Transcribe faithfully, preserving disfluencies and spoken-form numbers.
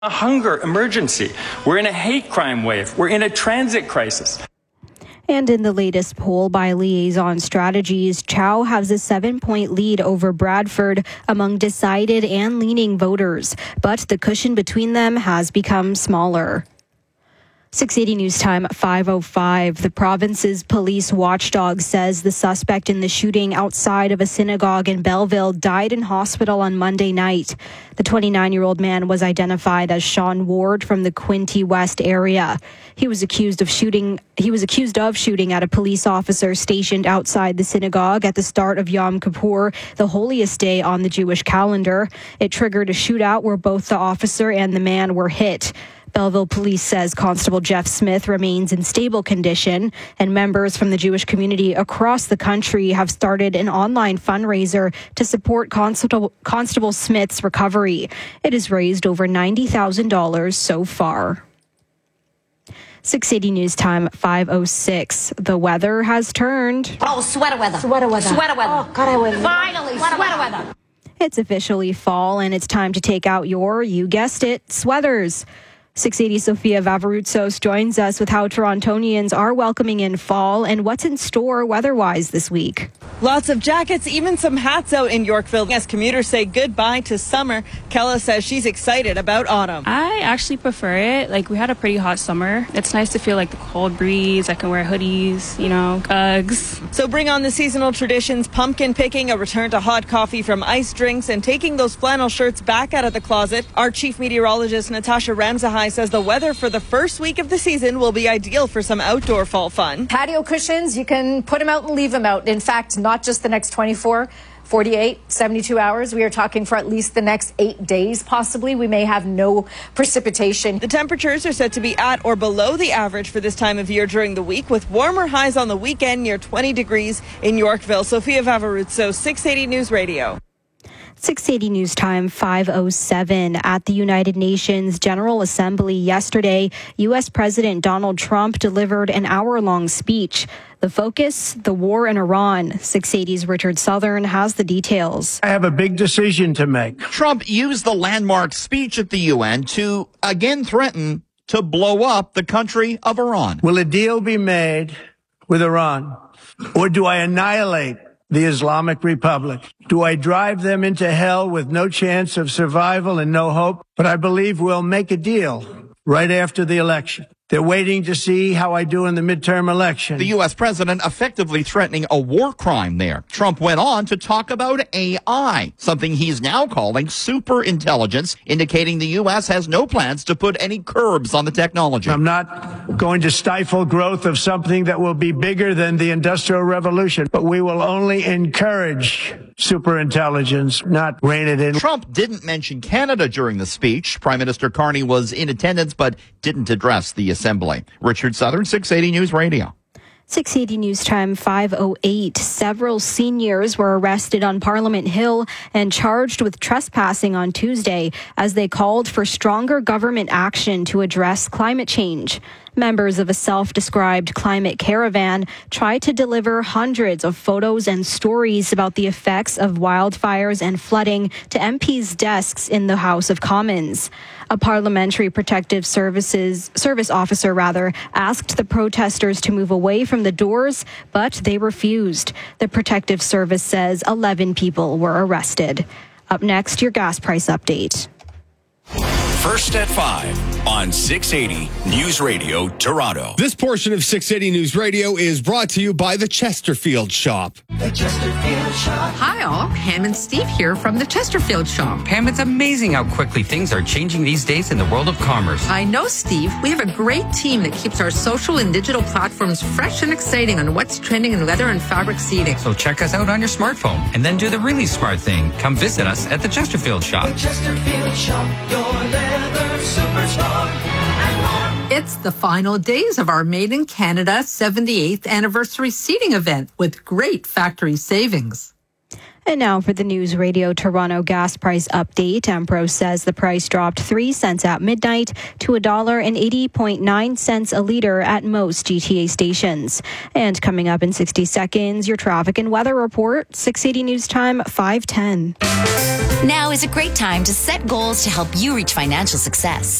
A hunger emergency. We're in a hate crime wave. We're in a transit crisis. And in the latest poll by Liaison Strategies, Chow has a seven-point lead over Bradford among decided and leaning voters, but the cushion between them has become smaller. six eighty News Time, five oh five. The province's police watchdog says the suspect in the shooting outside of a synagogue in Belleville died in hospital on Monday night. The twenty-nine-year-old man was identified as Sean Ward from the Quinte West area. He was accused of shooting. He was accused of shooting at a police officer stationed outside the synagogue at the start of Yom Kippur, the holiest day on the Jewish calendar. It triggered a shootout where both the officer and the man were hit. Belleville Police says Constable Jeff Smith remains in stable condition, and members from the Jewish community across the country have started an online fundraiser to support Constable, Constable Smith's recovery. It has raised over ninety thousand dollars so far. six eighty News Time, five oh six. The weather has turned. Oh, sweater weather. Sweater weather. Sweater weather. Oh, God, I would. Finally, sweater, sweater weather. weather. It's officially fall, and it's time to take out your, you guessed it, sweaters. six eighty Sophia Vavarutsos joins us with how Torontonians are welcoming in fall and what's in store weather-wise this week. Lots of jackets, even some hats out in Yorkville as commuters say goodbye to summer. Kella says she's excited about autumn. I actually prefer it. Like, we had a pretty hot summer. It's nice to feel like the cold breeze. I can wear hoodies, you know, Uggs. So bring on the seasonal traditions, pumpkin picking, a return to hot coffee from iced drinks, and taking those flannel shirts back out of the closet. Our chief meteorologist, Natasha Ramzahai, says the weather for the first week of the season will be ideal for some outdoor fall fun. Patio cushions, you can put them out and leave them out. In fact, not just the next twenty-four, forty-eight, seventy-two hours. We are talking for at least the next eight days, possibly. We may have no precipitation. The temperatures are set to be at or below the average for this time of year during the week, with warmer highs on the weekend near twenty degrees in Yorkville. Sophia Vavarutso, six eighty News Radio. six eighty News Time, five oh seven. At the United Nations General Assembly yesterday, U S President Donald Trump delivered an hour-long speech. The focus, the war in Iran. six eighty's Richard Southern has the details. I have a big decision to make. Trump used the landmark speech at the U N to again threaten to blow up the country of Iran. Will a deal be made with Iran, or do I annihilate the Islamic Republic? Do I drive them into hell with no chance of survival and no hope? But I believe we'll make a deal right after the election. They're waiting to see how I do in the midterm election. The U S president effectively threatening a war crime there. Trump went on to talk about A I, something he's now calling super intelligence, indicating the U S has no plans to put any curbs on the technology. I'm not going to stifle growth of something that will be bigger than the Industrial Revolution, but we will only encourage super intelligence, not rein it in. Trump didn't mention Canada during the speech. Prime Minister Carney was in attendance, but didn't address the assembly. Richard Southern, six eighty News Radio. six eighty News Time, five oh eight. Several seniors were arrested on Parliament Hill and charged with trespassing on Tuesday as they called for stronger government action to address climate change. Members of a self-described climate caravan tried to deliver hundreds of photos and stories about the effects of wildfires and flooding to M Ps' desks in the House of Commons. A Parliamentary Protective Services Service officer rather asked the protesters to move away from the doors, but they refused. The Protective Service says eleven people were arrested. Up next, your gas price update. First at five on six eighty News Radio Toronto. This portion of six eighty News Radio is brought to you by the Chesterfield Shop. The Chesterfield Shop. Hi all, Pam and Steve here from the Chesterfield Shop. Pam, it's amazing how quickly things are changing these days in the world of commerce. I know, Steve. We have a great team that keeps our social and digital platforms fresh and exciting on what's trending in leather and fabric seating. So check us out on your smartphone and then do the really smart thing. Come visit us at the Chesterfield Shop. The Chesterfield Shop, your leather superstar and more. It's the final days of our Made in Canada seventy-eighth anniversary seating event with great factory savings. And now for the News Radio Toronto gas price update. Empro says the price dropped three cents at midnight to one dollar and eighty point nine cents a litre at most G T A stations. And coming up in sixty seconds, your traffic and weather report, six eighty News Time, five ten. Now is a great time to set goals to help you reach financial success.